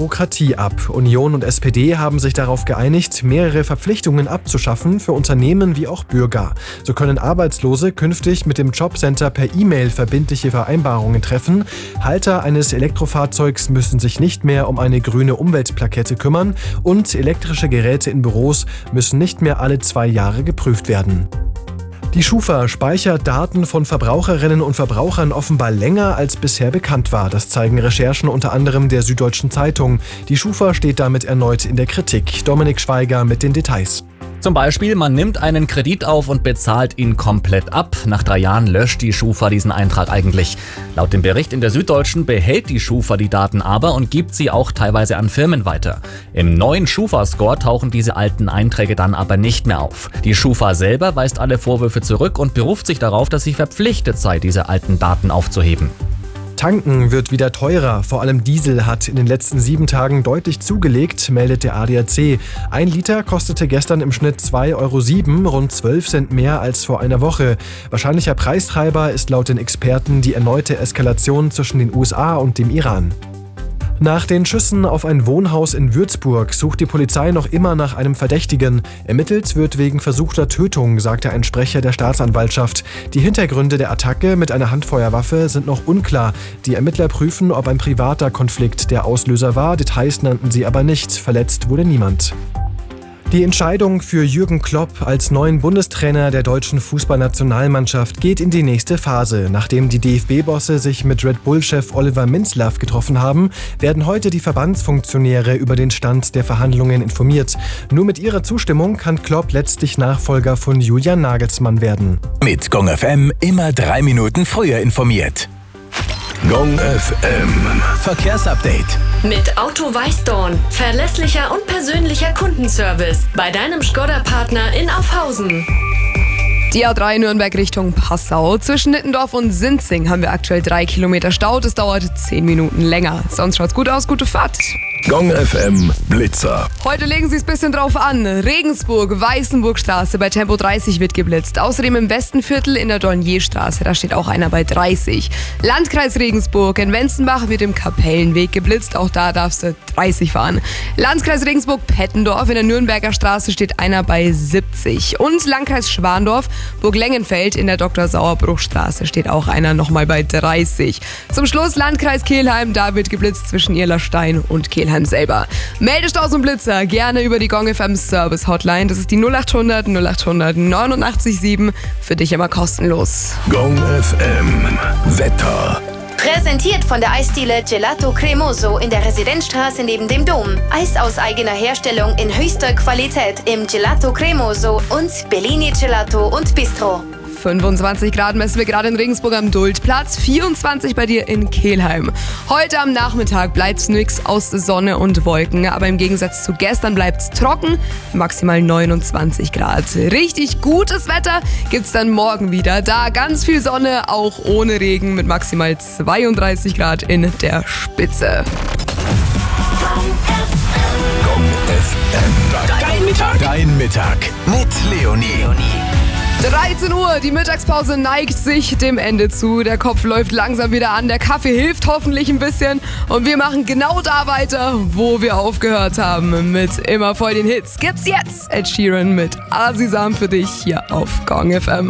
Bürokratie ab. Union und SPD haben sich darauf geeinigt, mehrere Verpflichtungen abzuschaffen für Unternehmen wie auch Bürger. So können Arbeitslose künftig mit dem Jobcenter per E-Mail verbindliche Vereinbarungen treffen. Halter eines Elektrofahrzeugs müssen sich nicht mehr um eine grüne Umweltplakette kümmern und elektrische Geräte in Büros müssen nicht mehr alle 2 Jahre geprüft werden. Die Schufa speichert Daten von Verbraucherinnen und Verbrauchern offenbar länger, als bisher bekannt war. Das zeigen Recherchen unter anderem der Süddeutschen Zeitung. Die Schufa steht damit erneut in der Kritik. Dominik Schweiger mit den Details. Zum Beispiel, man nimmt einen Kredit auf und bezahlt ihn komplett ab. Nach 3 Jahren löscht die Schufa diesen Eintrag eigentlich. Laut dem Bericht in der Süddeutschen behält die Schufa die Daten aber und gibt sie auch teilweise an Firmen weiter. Im neuen Schufa-Score tauchen diese alten Einträge dann aber nicht mehr auf. Die Schufa selber weist alle Vorwürfe zurück und beruft sich darauf, dass sie verpflichtet sei, diese alten Daten aufzuheben. Tanken wird wieder teurer. Vor allem Diesel hat in den letzten 7 Tagen deutlich zugelegt, meldet der ADAC. 1 Liter kostete gestern im Schnitt 2,07 €, rund 12 Cent mehr als vor einer Woche. Wahrscheinlicher Preistreiber ist laut den Experten die erneute Eskalation zwischen den USA und dem Iran. Nach den Schüssen auf ein Wohnhaus in Würzburg sucht die Polizei noch immer nach einem Verdächtigen. Ermittelt wird wegen versuchter Tötung, sagte ein Sprecher der Staatsanwaltschaft. Die Hintergründe der Attacke mit einer Handfeuerwaffe sind noch unklar. Die Ermittler prüfen, ob ein privater Konflikt der Auslöser war. Details nannten sie aber nicht. Verletzt wurde niemand. Die Entscheidung für Jürgen Klopp als neuen Bundestrainer der deutschen Fußballnationalmannschaft geht in die nächste Phase. Nachdem die DFB-Bosse sich mit Red Bull-Chef Oliver Minzlaff getroffen haben, werden heute die Verbandsfunktionäre über den Stand der Verhandlungen informiert. Nur mit ihrer Zustimmung kann Klopp letztlich Nachfolger von Julian Nagelsmann werden. Mit Gong FM immer 3 Minuten früher informiert. Gong FM Verkehrsupdate. Mit Auto Weißdorn. Verlässlicher und persönlicher Kundenservice. Bei deinem Škoda-Partner in Aufhausen. Die A3 Nürnberg Richtung Passau. Zwischen Nittendorf und Sinzing haben wir aktuell 3 Kilometer Stau. Das dauert 10 Minuten länger. Sonst schaut's gut aus. Gute Fahrt. Gong FM Blitzer. Heute legen Sie es ein bisschen drauf an. Regensburg, Weißenburgstraße bei Tempo 30 wird geblitzt. Außerdem im Westenviertel in der Dornierstraße, da steht auch einer bei 30. Landkreis Regensburg in Wenzenbach wird im Kapellenweg geblitzt. Auch da darfst du 30 fahren. Landkreis Regensburg-Pettendorf in der Nürnberger Straße steht einer bei 70. Und Landkreis Schwandorf, Burg-Lengenfeld in der Dr. Sauerbruchstraße steht auch einer nochmal bei 30. Zum Schluss Landkreis Kelheim, da wird geblitzt zwischen Irlerstein und Kelheim selber. Meldestaus und Blitzer gerne über die Gong FM Service Hotline. Das ist die 0800 0800 89 für dich immer kostenlos. Gong FM Wetter. Präsentiert von der Eisdiele Gelato Cremoso in der Residenzstraße neben dem Dom. Eis aus eigener Herstellung in höchster Qualität im Gelato Cremoso und Bellini Gelato und Bistro. 25 Grad messen wir gerade in Regensburg am Duldplatz, 24 bei dir in Kelheim. Heute am Nachmittag bleibt's nix aus Sonne und Wolken, aber im Gegensatz zu gestern bleibt's trocken, maximal 29 Grad. Richtig gutes Wetter gibt's dann morgen wieder, da ganz viel Sonne, auch ohne Regen mit maximal 32 Grad in der Spitze. Gong FM. Dein Mittag mit Leonie. 13 Uhr, die Mittagspause neigt sich dem Ende zu. Der Kopf läuft langsam wieder an, der Kaffee hilft hoffentlich ein bisschen. Und wir machen genau da weiter, wo wir aufgehört haben. Mit immer voll den Hits gibt's jetzt Ed Sheeran mit Asisam für dich hier auf Gong FM.